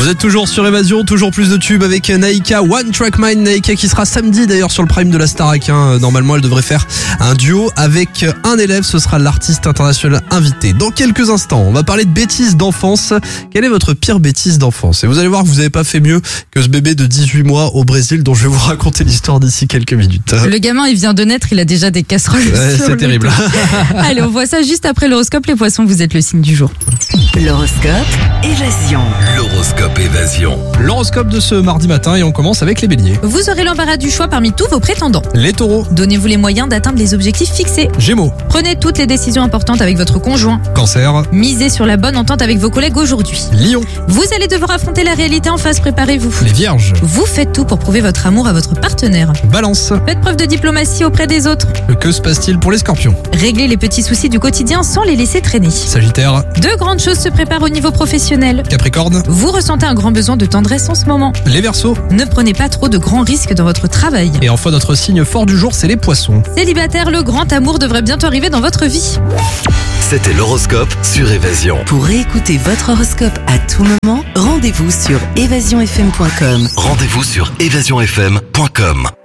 Vous êtes toujours sur Évasion, toujours plus de tubes avec Naïka, One Track Mind. Naïka qui sera samedi d'ailleurs sur le prime de la Starac. Normalement elle devrait faire un duo avec un élève, ce sera l'artiste international invité. Dans quelques instants, on va parler de bêtises d'enfance. Quelle est votre pire bêtise d'enfance? Et vous allez voir que vous n'avez pas fait mieux que ce bébé de 18 mois au Brésil dont je vais vous raconter l'histoire d'ici quelques minutes. Le gamin il vient de naître, il a déjà des casseroles. Ouais, c'est terrible. Allez, on voit ça juste après l'horoscope. Les poissons, vous êtes le signe du jour. L'horoscope Évasion. L'horoscope Évasion. L'horoscope de ce mardi matin et on commence avec les béliers. Vous aurez l'embarras du choix parmi tous vos prétendants. Les taureaux. Donnez-vous les moyens d'atteindre les objectifs fixés. Gémeaux. Prenez toutes les décisions importantes avec votre conjoint. Cancer. Misez sur la bonne entente avec vos collègues aujourd'hui. Lion. Vous allez devoir affronter la réalité en face, préparez-vous. Les vierges. Vous faites tout pour prouver votre amour à votre partenaire. Balance. Faites preuve de diplomatie auprès des autres. Que se passe-t-il pour les scorpions? Réglez les petits soucis du quotidien sans les laisser traîner. Sagittaire. De grandes choses se préparent au niveau professionnel. Capricorne. Vous ressentez un grand besoin de tendresse en ce moment. Les verseaux. Ne prenez pas trop de grands risques dans votre travail. Et enfin notre signe fort du jour, c'est les poissons. Célibataire, le grand amour devrait bientôt arriver dans votre vie. C'était l'horoscope sur Évasion. Pour écouter votre horoscope à tout moment, rendez-vous sur évasionfm.com. Rendez-vous sur évasionfm.com.